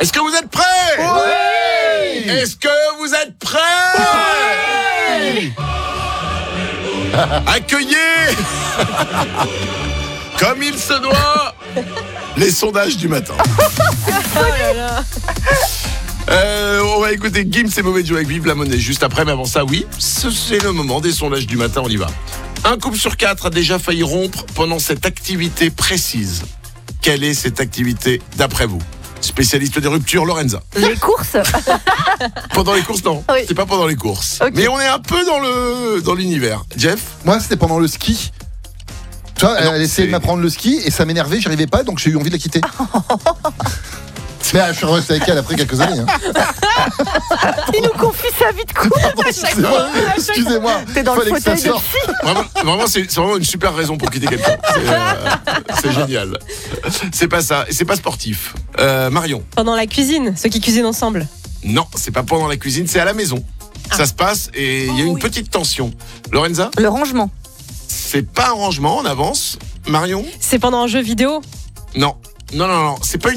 Est-ce que vous êtes prêts? Oui. Est-ce que vous êtes prêts? Oui. Accueillez comme il se doit les sondages du matin. On va écouter Gims et Mauvais Joe avec Vive la Monnaie juste après, mais avant ça, oui, c'est le moment des sondages du matin, on y va. Un couple sur 4 a déjà failli rompre pendant cette activité précise. Quelle est cette activité d'après vous? Spécialiste des ruptures, Lorenza. Les courses. Pendant les courses, non. Oui. C'est pas pendant les courses. Ok. Mais on est un peu dans l'univers. Jeff? Moi, c'était pendant le ski. Tu vois, Ah non, elle essayait de c'est- m'apprendre le ski et ça m'énervait, j'y arrivais pas, donc j'ai eu envie de la quitter. Mais je suis resté avec elle après quelques années. Hein. Il nous confie sa vie de couple. Pardon, excusez-moi. T'es dans le Fallait que ça fauteuil de sorte. Vraiment, c'est vraiment une super raison pour quitter quelqu'un. C'est génial. C'est pas ça. Et c'est pas sportif. Marion? Pendant la cuisine, ceux qui cuisinent ensemble. Non, c'est pas pendant la cuisine, c'est à la maison. Ça se passe et il y a une petite tension. Lorenza? Le rangement. C'est pas un rangement, on avance. Marion? C'est pendant un jeu vidéo. Non. Non, c'est pas une